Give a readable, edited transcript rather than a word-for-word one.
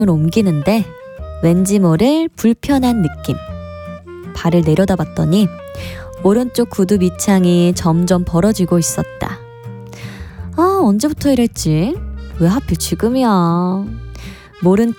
옮기는데 왠지 모를 불편한 느낌. 발을 내려다봤더니 오른쪽 구두 밑창이 점점 벌어지고 있었다. 아, 언제부터 이랬지? 왜 하필 지금이야? 모른